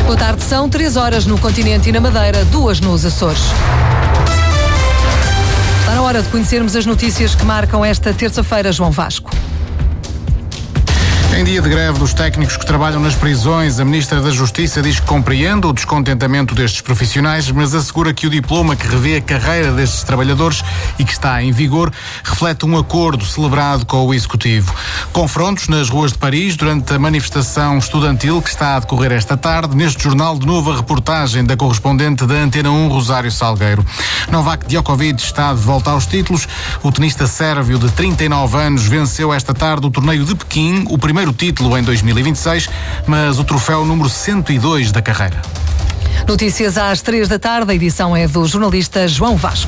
Boa tarde, são 3 horas no continente e na Madeira, 2 nos Açores. Está na hora de conhecermos as notícias que marcam esta terça-feira, João Vasco. Em dia de greve dos técnicos que trabalham nas prisões, a Ministra da Justiça diz que compreende o descontentamento destes profissionais, mas assegura que o diploma que revê a carreira destes trabalhadores e que está em vigor reflete um acordo celebrado com o Executivo. Confrontos nas ruas de Paris durante a manifestação estudantil que está a decorrer esta tarde. Neste jornal, de novo a reportagem da correspondente da Antena 1, Rosário Salgueiro. Novak Djokovic está de volta aos títulos. O tenista sérvio de 39 anos venceu esta tarde o torneio de Pequim, o primeiro título em 2026, mas o troféu número 102 da carreira. Notícias às 3 da tarde, a edição é do jornalista João Vasco.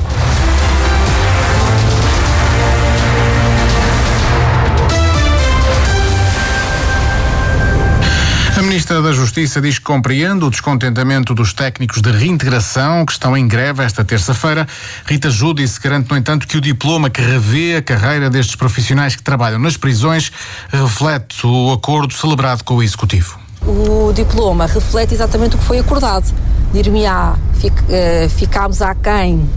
A Ministra da Justiça diz que compreende o descontentamento dos técnicos de reintegração que estão em greve esta terça-feira. Rita Giudice garante, no entanto, que o diploma que revê a carreira destes profissionais que trabalham nas prisões reflete o acordo celebrado com o Executivo. O diploma reflete exatamente o que foi acordado. Dir-me-á, ficámos aquém,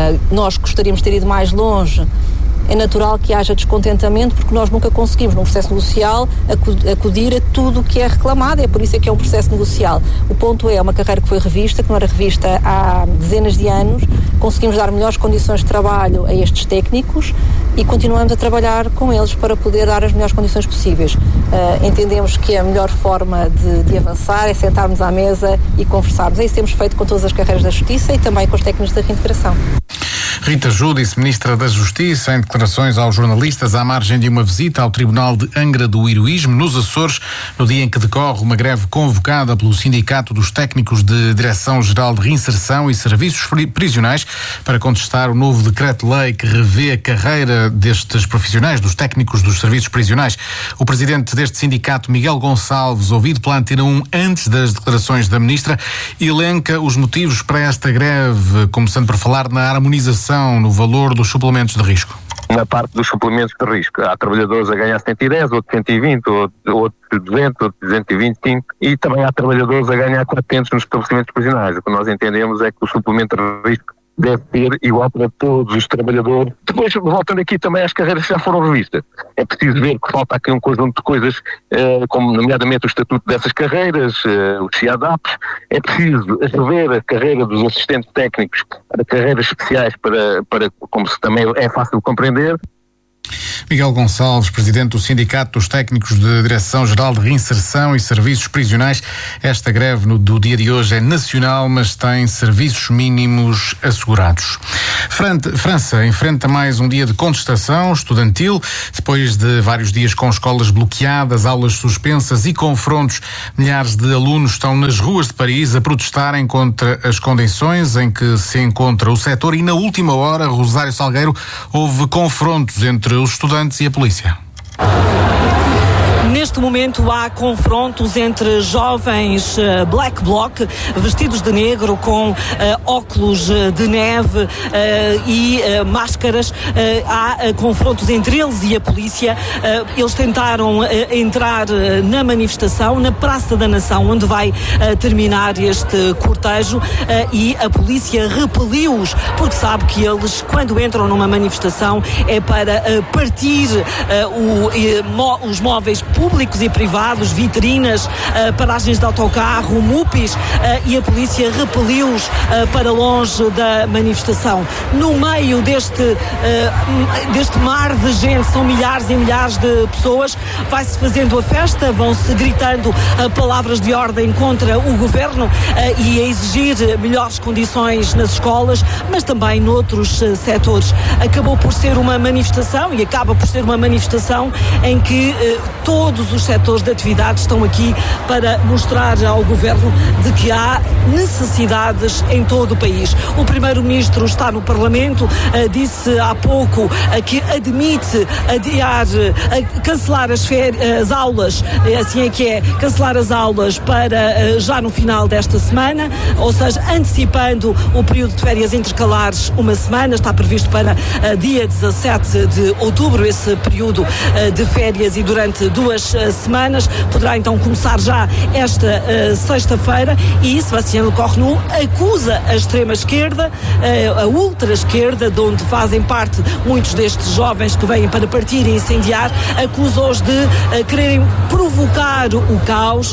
nós gostaríamos de ter ido mais longe. É natural que haja descontentamento porque nós nunca conseguimos, num processo negocial, acudir a tudo o que é reclamado. É por isso que é um processo negocial. O ponto é uma carreira que foi revista, que não era revista há dezenas de anos. Conseguimos dar melhores condições de trabalho a estes técnicos e continuamos a trabalhar com eles para poder dar as melhores condições possíveis. Entendemos que a melhor forma de avançar é sentarmos à mesa e conversarmos. É isso que temos feito com todas as carreiras da Justiça e também com os técnicos da reintegração. Rita Giudice, Ministra da Justiça, em declarações aos jornalistas à margem de uma visita ao Tribunal de Angra do Heroísmo, nos Açores, no dia em que decorre uma greve convocada pelo Sindicato dos Técnicos de Direção-Geral de Reinserção e Serviços Prisionais para contestar o novo decreto-lei que revê a carreira destes profissionais, dos técnicos dos serviços prisionais. O presidente deste sindicato, Miguel Gonçalves, ouvido pela Antena 1 antes das declarações da Ministra, elenca os motivos para esta greve, começando por falar na harmonização no valor dos suplementos de risco. Na parte dos suplementos de risco, há trabalhadores a ganhar 110, outros 120, outros 200, outros 225 e também há trabalhadores a ganhar 400 nos estabelecimentos prisionais. O que nós entendemos é que o suplemento de risco deve ser igual para todos os trabalhadores. Depois, voltando aqui também às carreiras que já foram revistas, é preciso ver que falta aqui um conjunto de coisas, como nomeadamente o estatuto dessas carreiras, os CIADAPs. É preciso rever a carreira dos assistentes técnicos para carreiras especiais, para como se também é fácil de compreender. Miguel Gonçalves, presidente do Sindicato dos Técnicos de Direção-Geral de Reinserção e Serviços Prisionais. Esta greve do dia de hoje é nacional, mas tem serviços mínimos assegurados. França enfrenta mais um dia de contestação estudantil. Depois de vários dias com escolas bloqueadas, aulas suspensas e confrontos, milhares de alunos estão nas ruas de Paris a protestarem contra as condições em que se encontra o setor e, na última hora, Rosário Salgueiro, houve confrontos entre os estudantes e a polícia. Neste momento há confrontos entre jovens black bloc, vestidos de negro, com óculos de neve e máscaras. Há confrontos entre eles e a polícia. Eles tentaram entrar na manifestação, na Praça da Nação, onde vai terminar este cortejo, e a polícia repeliu-os, porque sabe que eles, quando entram numa manifestação, é para partir os móveis públicos e privados, vitrinas, paragens de autocarro, MUPIs, e a polícia repeliu-os para longe da manifestação. No meio deste mar de gente, são milhares e milhares de pessoas, vai-se fazendo a festa, vão-se gritando palavras de ordem contra o governo e a exigir melhores condições nas escolas, mas também noutros setores. Acabou por ser uma manifestação e acaba por ser uma manifestação em que todos os setores de atividade estão aqui para mostrar ao governo de que há necessidades em todo o país. O primeiro-ministro está no Parlamento, disse há pouco que admite cancelar as aulas, assim é que é, cancelar as aulas para já no final desta semana, ou seja, antecipando o período de férias intercalares uma semana. Está previsto para dia 17 de outubro esse período de férias, e durante 2 2 semanas, poderá então começar já esta sexta-feira, e Sebastião Lecornu acusa a extrema-esquerda, a ultra-esquerda, de onde fazem parte muitos destes jovens que vêm para partir e incendiar, acusa-os de quererem provocar o caos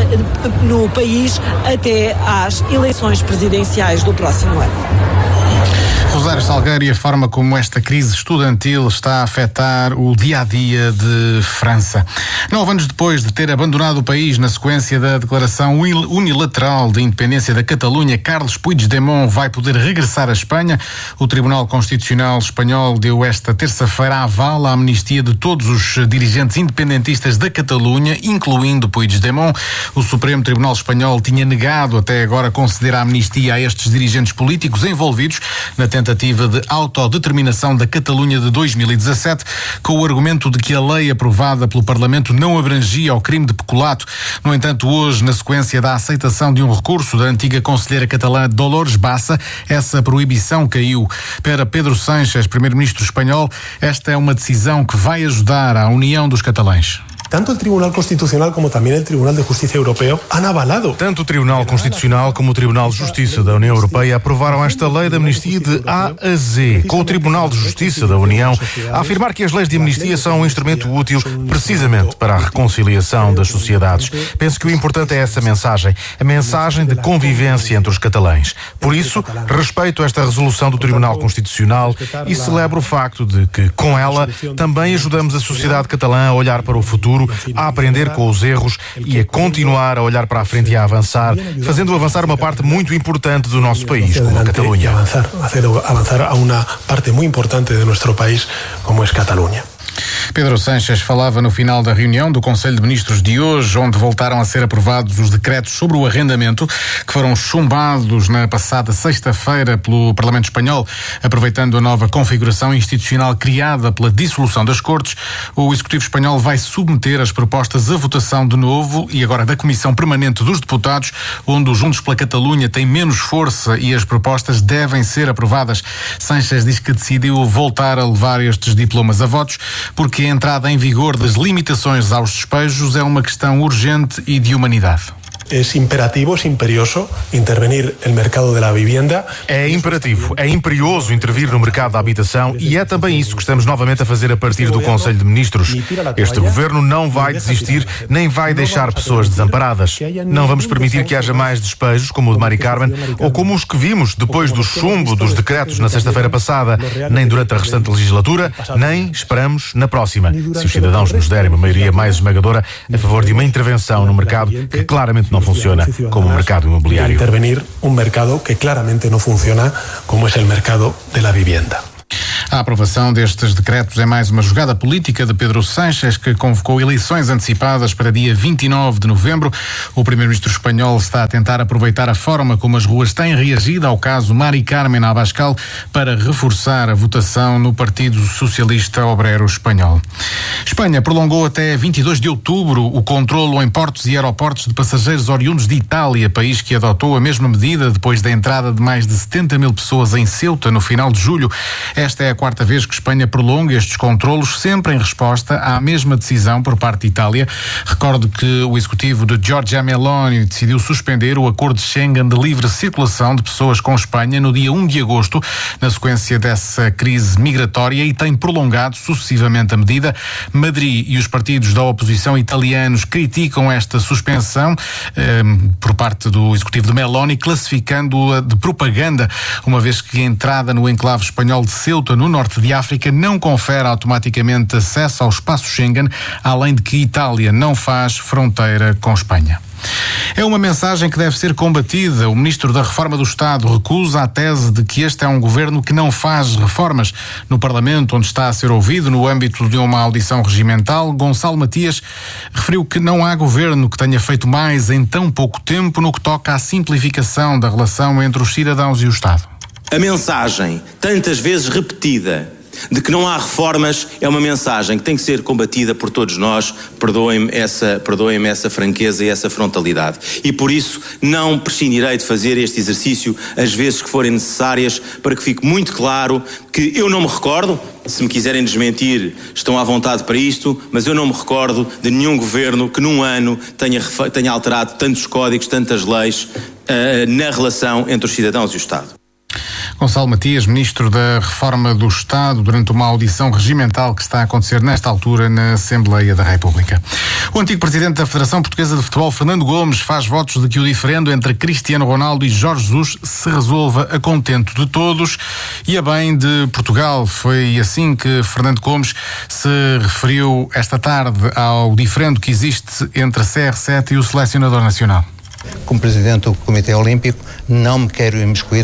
no país até às eleições presidenciais do próximo ano. Rosário Salgueiro, e a forma como esta crise estudantil está a afetar o dia-a-dia de França. 9 anos depois de ter abandonado o país na sequência da declaração unilateral de independência da Catalunha, Carles Puigdemont vai poder regressar à Espanha. O Tribunal Constitucional espanhol deu esta terça-feira aval à amnistia de todos os dirigentes independentistas da Catalunha, incluindo Puigdemont. O Supremo Tribunal Espanhol tinha negado até agora conceder a amnistia a estes dirigentes políticos envolvidos na tentativa de autodeterminação da Catalunha de 2017, com o argumento de que a lei aprovada pelo Parlamento não abrangia o crime de peculato. No entanto, hoje, na sequência da aceitação de um recurso da antiga conselheira catalã Dolores Bassa, essa proibição caiu. Para Pedro Sánchez, primeiro-ministro espanhol, esta é uma decisão que vai ajudar a união dos catalães. Tanto o Tribunal Constitucional como também o Tribunal de Justiça Europeu han avalado. Tanto o Tribunal Constitucional como o Tribunal de Justiça da União Europeia aprovaram esta lei de amnistia de A a Z, com o Tribunal de Justiça da União a afirmar que as leis de amnistia são um instrumento útil precisamente para a reconciliação das sociedades. Penso que o importante é essa mensagem, a mensagem de convivência entre os catalães. Por isso, respeito esta resolução do Tribunal Constitucional e celebro o facto de que, com ela, também ajudamos a sociedade catalã a olhar para o futuro, a aprender com os erros e a continuar a olhar para a frente e a avançar, fazendo avançar uma parte muito importante do nosso país, como a Catalunha. Avançar a uma parte muito importante do nosso país, como é Catalunha. Pedro Sánchez falava no final da reunião do Conselho de Ministros de hoje, onde voltaram a ser aprovados os decretos sobre o arrendamento, que foram chumbados na passada sexta-feira pelo Parlamento Espanhol, aproveitando a nova configuração institucional criada pela dissolução das Cortes. O Executivo Espanhol vai submeter as propostas à votação de novo, e agora da Comissão Permanente dos Deputados, onde os Juntos pela Catalunha têm menos força e as propostas devem ser aprovadas. Sánchez diz que decidiu voltar a levar estes diplomas a votos, porque a entrada em vigor das limitações aos despejos é uma questão urgente e de humanidade. É imperativo, é imperioso intervenir no mercado da vivienda. É imperativo, é imperioso intervir no mercado da habitação, e é também isso que estamos novamente a fazer a partir do Conselho de Ministros. Este governo não vai desistir, nem vai deixar pessoas desamparadas. Não vamos permitir que haja mais despejos como o de Mari Carmen, ou como os que vimos depois do chumbo dos decretos na sexta-feira passada, nem durante a restante legislatura, nem esperamos na próxima, se os cidadãos nos derem uma maioria mais esmagadora a favor de uma intervenção no mercado que claramente não funciona como o mercado imobiliário. Intervenir um mercado que claramente não funciona como é o mercado da vivienda. A aprovação destes decretos é mais uma jogada política de Pedro Sánchez, que convocou eleições antecipadas para dia 29 de novembro. O primeiro-ministro espanhol está a tentar aproveitar a forma como as ruas têm reagido ao caso Mari Carmen Abascal para reforçar a votação no Partido Socialista Obreiro Espanhol. Espanha prolongou até 22 de outubro o controlo em portos e aeroportos de passageiros oriundos de Itália, país que adotou a mesma medida depois da entrada de mais de 70 mil pessoas em Ceuta no final de julho. Esta é a quarta vez que Espanha prolonga estes controlos, sempre em resposta à mesma decisão por parte de Itália. Recordo que o executivo de Giorgia Meloni decidiu suspender o acordo de Schengen de livre circulação de pessoas com Espanha no dia 1 de agosto, na sequência dessa crise migratória, e tem prolongado sucessivamente a medida. Madrid e os partidos da oposição italianos criticam esta suspensão por parte do executivo de Meloni, classificando-a de propaganda, uma vez que a entrada no enclave espanhol de Ceuta, no norte de África, não confere automaticamente acesso ao espaço Schengen, além de que Itália não faz fronteira com Espanha. É uma mensagem que deve ser combatida. O ministro da Reforma do Estado recusa a tese de que este é um governo que não faz reformas. No Parlamento, onde está a ser ouvido no âmbito de uma audição regimental, Gonçalo Matias referiu que não há governo que tenha feito mais em tão pouco tempo no que toca à simplificação da relação entre os cidadãos e o Estado. A mensagem, tantas vezes repetida, de que não há reformas é uma mensagem que tem que ser combatida por todos nós. Perdoem-me essa franqueza e essa frontalidade. E por isso não prescindirei de fazer este exercício as vezes que forem necessárias, para que fique muito claro que eu não me recordo, se me quiserem desmentir, estão à vontade para isto, mas eu não me recordo de nenhum governo que num ano tenha alterado tantos códigos, tantas leis na relação entre os cidadãos e o Estado. Gonçalo Matias, Ministro da Reforma do Estado, durante uma audição regimental que está a acontecer nesta altura na Assembleia da República. O antigo Presidente da Federação Portuguesa de Futebol, Fernando Gomes, faz votos de que o diferendo entre Cristiano Ronaldo e Jorge Jesus se resolva a contento de todos e a bem de Portugal. Foi assim que Fernando Gomes se referiu esta tarde ao diferendo que existe entre a CR7 e o Selecionador Nacional. Como Presidente do Comitê Olímpico, não me quero imiscuir,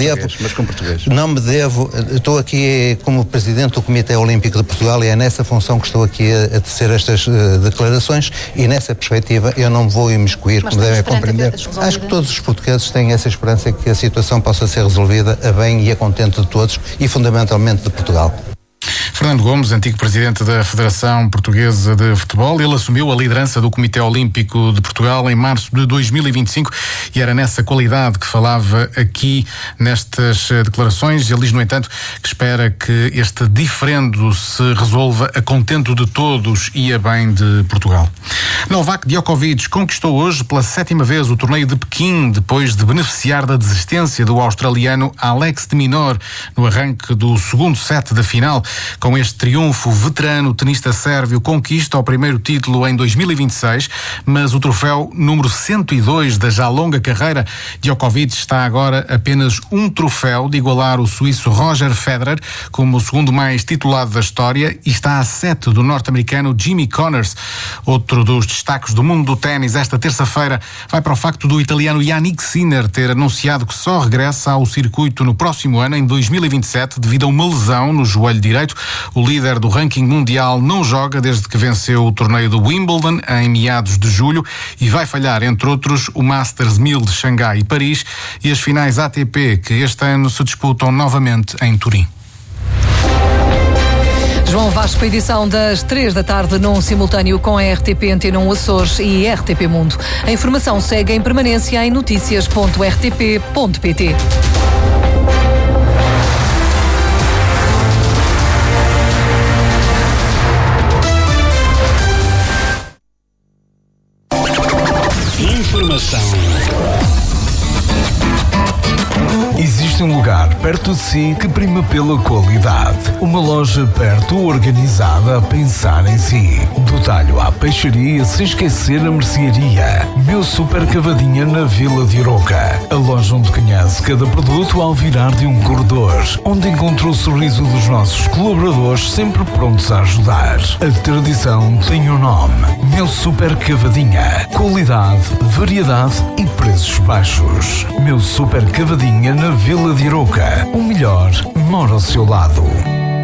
estou aqui como Presidente do Comitê Olímpico de Portugal e é nessa função que estou aqui a tecer estas declarações e nessa perspectiva eu não vou imiscuir, como devem compreender. Acho que todos os portugueses têm essa esperança que a situação possa ser resolvida a bem e a contento de todos e fundamentalmente de Portugal. Fernando Gomes, antigo Presidente da Federação Portuguesa de Futebol, ele assumiu a liderança do Comitê Olímpico de Portugal em março de 2025 e era nessa qualidade que falava aqui nestas declarações. Ele diz, no entanto, que espera que este diferendo se resolva a contento de todos e a bem de Portugal. Novak Djokovic conquistou hoje pela 7ª vez o torneio de Pequim, depois de beneficiar da desistência do australiano Alex de Minaur no arranque do segundo set da final. Com este triunfo, o veterano tenista sérvio conquista o primeiro título em 2026, mas o troféu número 102 da já longa carreira. Djokovic está agora apenas um troféu de igualar o suíço Roger Federer como o segundo mais titulado da história e está a 7 do norte-americano Jimmy Connors. Outro dos destaques do mundo do ténis esta terça-feira vai para o facto do italiano Jannik Sinner ter anunciado que só regressa ao circuito no próximo ano, em 2027, devido a uma lesão no joelho direito. O líder do ranking mundial não joga desde que venceu o torneio do Wimbledon em meados de julho e vai falhar, entre outros, o Masters 1000 de Xangai e Paris e as finais ATP, que este ano se disputam novamente em Turim. João Vasco, edição das 3 da tarde, num simultâneo com a RTP Antena 1 Açores e RTP Mundo. A informação segue em permanência em noticias.rtp.pt. Informação. Existe um lugar perto de si que prima pela qualidade. Uma loja perto, organizada, a pensar em si. Do talho à peixaria, sem esquecer a mercearia. Meu Super Cavadinha na Vila de Arouca. A loja onde conhece cada produto ao virar de um corredor. Onde encontra o sorriso dos nossos colaboradores, sempre prontos a ajudar. A tradição tem um nome. Meu Super Cavadinha. Qualidade, variedade e preços baixos. Meu Super Cavadinha na Vila de Arouca. O melhor mora ao seu lado.